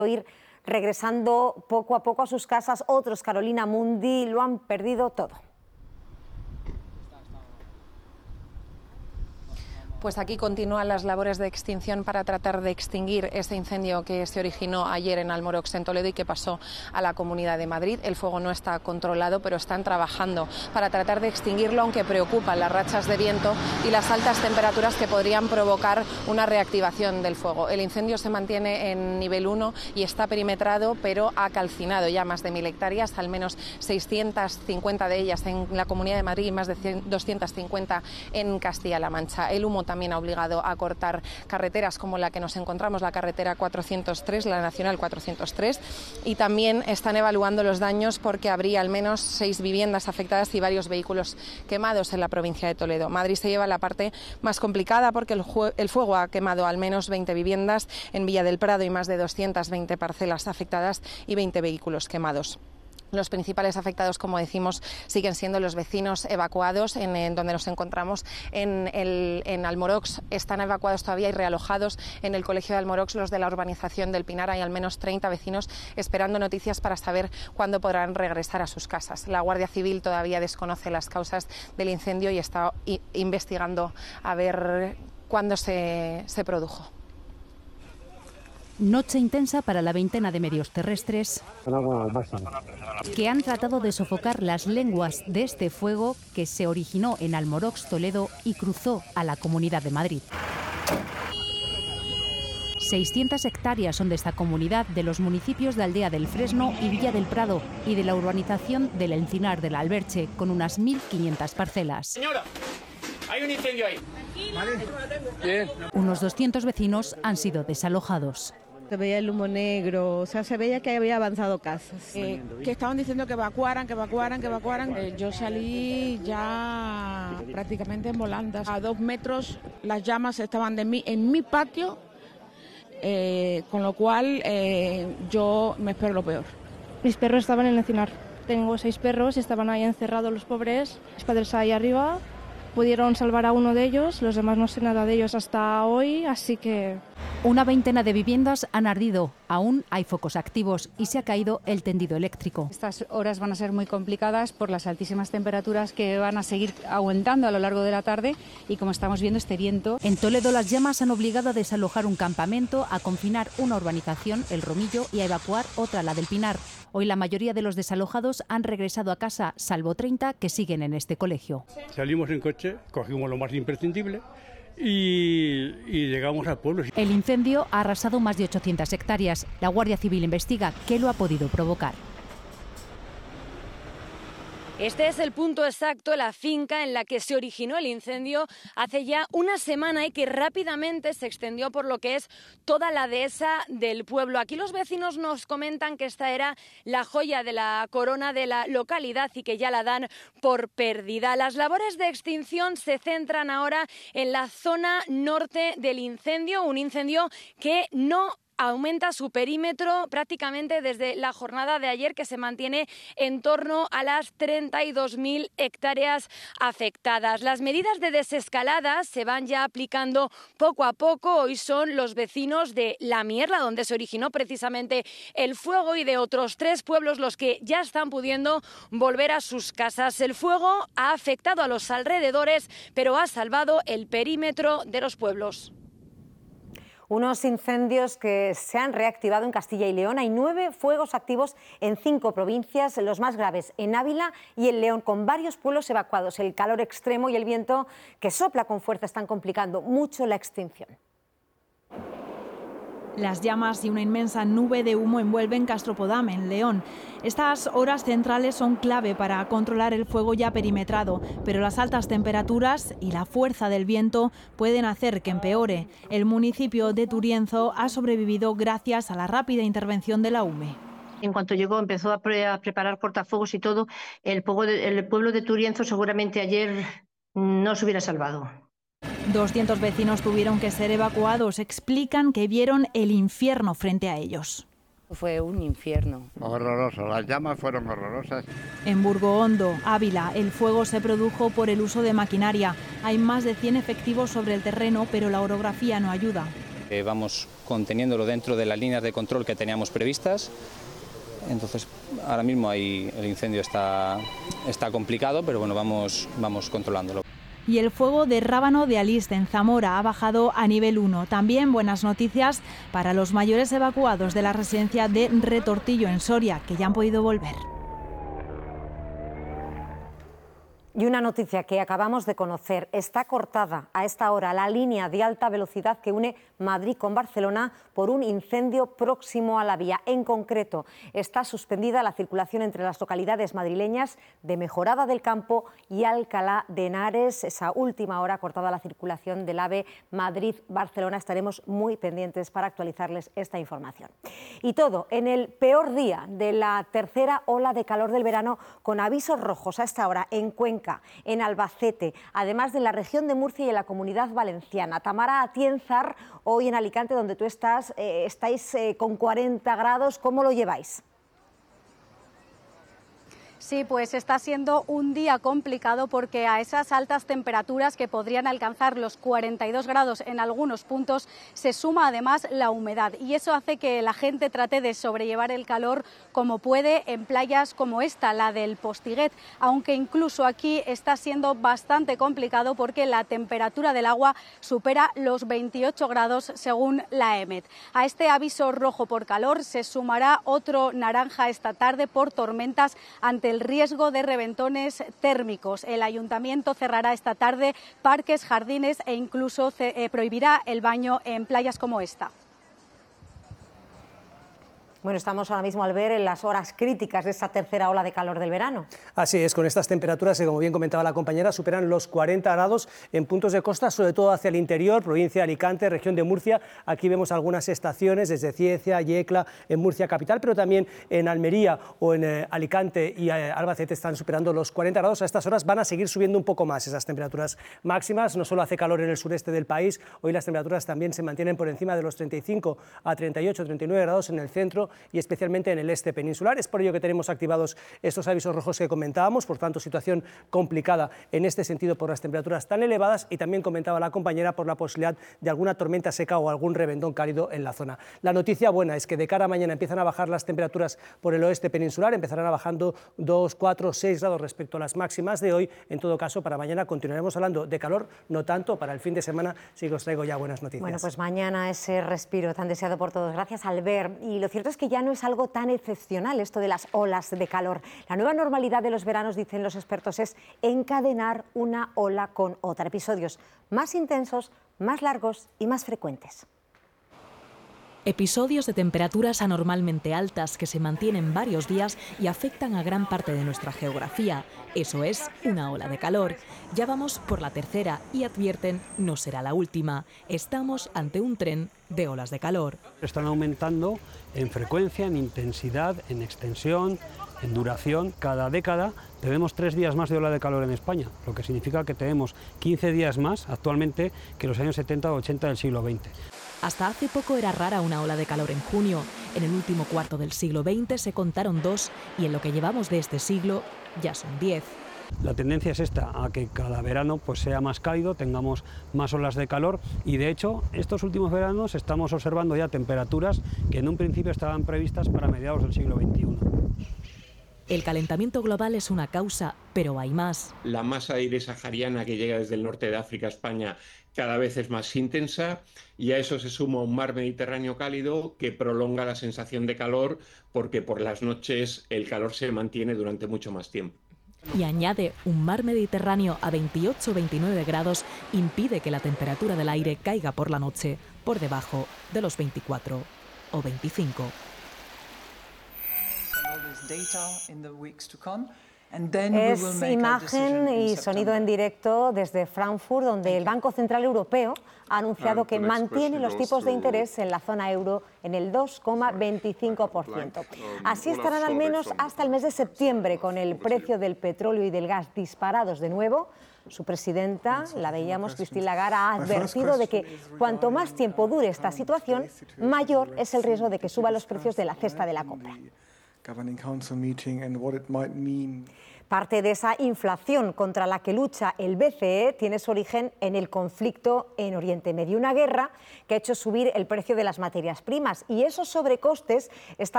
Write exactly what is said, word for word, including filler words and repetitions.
ir regresando poco a poco a sus casas. Otros, Carolina Mundi, lo han perdido todo. Pues aquí continúan las labores de extinción para tratar de extinguir este incendio que se originó ayer en Almorox, en Toledo, y que pasó a la Comunidad de Madrid. El fuego no está controlado, pero están trabajando para tratar de extinguirlo, aunque preocupan las rachas de viento y las altas temperaturas que podrían provocar una reactivación del fuego. El incendio se mantiene en nivel uno y está perimetrado, pero ha calcinado ya más de mil hectáreas, al menos seiscientas cincuenta de ellas en la Comunidad de Madrid y más de doscientas cincuenta en Castilla-La Mancha. El humo también ha obligado a cortar carreteras como la que nos encontramos, la carretera cuatrocientos tres, la nacional cuatrocientos tres, y también están evaluando los daños porque habría al menos seis viviendas afectadas y varios vehículos quemados en la provincia de Toledo. Madrid se lleva la parte más complicada porque el, el fuego ha quemado al menos veinte viviendas en Villa del Prado y más de doscientas veinte parcelas afectadas y veinte vehículos quemados. Los principales afectados, como decimos, siguen siendo los vecinos evacuados en, en donde nos encontramos en, el, en Almorox. Están evacuados todavía y realojados en el colegio de Almorox los de la urbanización del Pinar. Hay al menos treinta vecinos esperando noticias para saber cuándo podrán regresar a sus casas. La Guardia Civil todavía desconoce las causas del incendio y está investigando a ver cuándo se, se produjo. Noche intensa para la veintena de medios terrestres que han tratado de sofocar las lenguas de este fuego que se originó en Almorox, Toledo, y cruzó a la Comunidad de Madrid. seiscientas hectáreas son de esta comunidad, de los municipios de Aldea del Fresno y Villa del Prado, y de la urbanización del Encinar del Alberche, con unas mil quinientas parcelas. Señora, hay un incendio ahí. Vale. Bien. Unos doscientos vecinos han sido desalojados. Se veía el humo negro, o sea, se veía que había avanzado casas. Eh, que estaban diciendo que evacuaran, que evacuaran, que evacuaran. Eh, yo salí ya prácticamente en volandas. A dos metros las llamas estaban de mí, en mi patio, eh, con lo cual eh, yo me espero lo peor. Mis perros estaban en el Encinar. Tengo seis perros, estaban ahí encerrados los pobres. Mis padres ahí arriba, pudieron salvar a uno de ellos, los demás no sé nada de ellos hasta hoy, así que... Una veintena de viviendas han ardido, aún hay focos activos y se ha caído el tendido eléctrico. Estas horas van a ser muy complicadas por las altísimas temperaturas que van a seguir aumentando a lo largo de la tarde y, como estamos viendo, este viento. En Toledo las llamas han obligado a desalojar un campamento, a confinar una urbanización, El Romillo, y a evacuar otra, la del Pinar. Hoy la mayoría de los desalojados han regresado a casa, salvo treinta que siguen en este colegio. Salimos en coche, cogimos lo más imprescindible y, y llegamos al pueblo. El incendio ha arrasado más de ochocientas hectáreas. La Guardia Civil investiga qué lo ha podido provocar. Este es el punto exacto, la finca en la que se originó el incendio hace ya una semana y que rápidamente se extendió por lo que es toda la dehesa del pueblo. Aquí los vecinos nos comentan que esta era la joya de la corona de la localidad y que ya la dan por perdida. Las labores de extinción se centran ahora en la zona norte del incendio, un incendio que no aumenta su perímetro prácticamente desde la jornada de ayer, que se mantiene en torno a las treinta y dos mil hectáreas afectadas. Las medidas de desescalada se van ya aplicando poco a poco. Hoy son los vecinos de La Mierla, donde se originó precisamente el fuego, y de otros tres pueblos los que ya están pudiendo volver a sus casas. El fuego ha afectado a los alrededores, pero ha salvado el perímetro de los pueblos. Unos incendios que se han reactivado en Castilla y León. Hay nueve fuegos activos en cinco provincias, los más graves en Ávila y en León, con varios pueblos evacuados. El calor extremo y el viento que sopla con fuerza están complicando mucho la extinción. Las llamas y una inmensa nube de humo envuelven Castropodam, en León. Estas horas centrales son clave para controlar el fuego ya perimetrado, pero las altas temperaturas y la fuerza del viento pueden hacer que empeore. El municipio de Turienzo ha sobrevivido gracias a la rápida intervención de la U M E. En cuanto llegó, empezó a, pre a preparar cortafuegos y todo. El, de, el pueblo de Turienzo seguramente ayer no se hubiera salvado. doscientos vecinos tuvieron que ser evacuados. Explican que vieron el infierno frente a ellos. Fue un infierno. Horroroso, las llamas fueron horrorosas. En Burgohondo, Ávila, el fuego se produjo por el uso de maquinaria. Hay más de cien efectivos sobre el terreno, pero la orografía no ayuda. Eh, vamos conteniéndolo dentro de las líneas de control que teníamos previstas. Entonces, ahora mismo ahí el incendio está, está complicado, pero bueno, vamos, vamos controlándolo. Y el fuego de Rábano de Aliste, en Zamora, ha bajado a nivel uno. También buenas noticias para los mayores evacuados de la residencia de Retortillo, en Soria, que ya han podido volver. Y una noticia que acabamos de conocer: está cortada a esta hora la línea de alta velocidad que une Madrid con Barcelona por un incendio próximo a la vía. En concreto, está suspendida la circulación entre las localidades madrileñas de Mejorada del Campo y Alcalá de Henares. Esa última hora cortada la circulación del AVE Madrid-Barcelona. Estaremos muy pendientes para actualizarles esta información. Y todo en el peor día de la tercera ola de calor del verano, con avisos rojos a esta hora en Cuenca, en Albacete, además de la región de Murcia y en la Comunidad Valenciana. Tamara Atienzar, hoy en Alicante, donde tú estás, eh, estáis eh, con cuarenta grados. ¿Cómo lo lleváis? Sí, pues está siendo un día complicado porque a esas altas temperaturas que podrían alcanzar los cuarenta y dos grados en algunos puntos se suma además la humedad, y eso hace que la gente trate de sobrellevar el calor como puede en playas como esta, la del Postiguet, aunque incluso aquí está siendo bastante complicado porque la temperatura del agua supera los veintiocho grados según la EMET. A este aviso rojo por calor se sumará otro naranja esta tarde por tormentas ante el riesgo de reventones térmicos. El ayuntamiento cerrará esta tarde parques, jardines e incluso eh, prohibirá el baño en playas como esta. Bueno, estamos ahora mismo, al ver, en las horas críticas de esta tercera ola de calor del verano. Así es, con estas temperaturas que, como bien comentaba la compañera, superan los cuarenta grados en puntos de costa, sobre todo hacia el interior, provincia de Alicante, región de Murcia. Aquí vemos algunas estaciones desde Cieza, Yecla, en Murcia capital, pero también en Almería o en eh, Alicante y eh, Albacete están superando los cuarenta grados. A estas horas van a seguir subiendo un poco más esas temperaturas máximas. No solo hace calor en el sureste del país, hoy las temperaturas también se mantienen por encima de los treinta y cinco a treinta y ocho, treinta y nueve grados en el centro y especialmente en el este peninsular. Es por ello que tenemos activados estos avisos rojos que comentábamos, por tanto situación complicada en este sentido por las temperaturas tan elevadas, y también comentaba la compañera por la posibilidad de alguna tormenta seca o algún reventón cálido en la zona. La noticia buena es que de cara a mañana empiezan a bajar las temperaturas por el oeste peninsular, empezarán a bajando dos, cuatro, seis grados respecto a las máximas de hoy. En todo caso, para mañana continuaremos hablando de calor, no tanto. Para el fin de semana sí que os traigo ya buenas noticias. Bueno, pues mañana ese respiro tan deseado por todos. Gracias, Albert. Y lo cierto es que ya no es algo tan excepcional esto de las olas de calor. La nueva normalidad de los veranos, dicen los expertos, es encadenar una ola con otra. Episodios más intensos, más largos y más frecuentes. Episodios de temperaturas anormalmente altas que se mantienen varios días y afectan a gran parte de nuestra geografía. Eso es una ola de calor. Ya vamos por la tercera y advierten, no será la última. Estamos ante un tren de olas de calor. Están aumentando en frecuencia, en intensidad, en extensión, en duración. Cada década tenemos tres días más de ola de calor en España, lo que significa que tenemos quince días más actualmente que los años setenta o ochenta del siglo veinte. Hasta hace poco era rara una ola de calor en junio. En el último cuarto del siglo veinte se contaron dos y en lo que llevamos de este siglo ya son diez. La tendencia es esta, a que cada verano pues sea más cálido, tengamos más olas de calor, y de hecho estos últimos veranos estamos observando ya temperaturas que en un principio estaban previstas para mediados del siglo veintiuno. El calentamiento global es una causa, pero hay más. La masa de aire sahariana que llega desde el norte de África a España cada vez es más intensa, y a eso se suma un mar Mediterráneo cálido que prolonga la sensación de calor, porque por las noches el calor se mantiene durante mucho más tiempo. Y añade, un mar Mediterráneo a veintiocho a veintinueve grados impide que la temperatura del aire caiga por la noche por debajo de los veinticuatro o veinticinco. Es imagen y sonido en directo desde Frankfurt, donde el Banco Central Europeo ha anunciado que mantiene los tipos de interés en la zona euro en el dos coma veinticinco por ciento. Así estarán al menos hasta el mes de septiembre, con el precio del petróleo y del gas disparados de nuevo. Su presidenta, la veíamos, Christine Lagarde, ha advertido de que cuanto más tiempo dure esta situación, mayor es el riesgo de que suban los precios de la cesta de la compra. Governing Council meeting and what it might mean. Parte de esa inflación contra la que lucha el B C E tiene su origen en el conflicto en Oriente Medio, una guerra que ha hecho subir el precio de las materias primas, y esos sobrecostes están